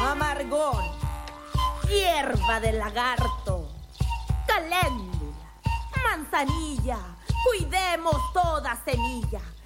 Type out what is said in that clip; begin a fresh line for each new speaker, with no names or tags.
amargón, hierba de lagarto, caléndula, manzanilla, cuidemos toda semilla.